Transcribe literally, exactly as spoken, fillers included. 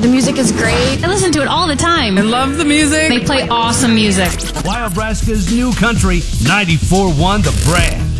The music is great. I listen to it all the time. I love the music. They play awesome music. Wildbraska's new country, ninety-four point one The Brand.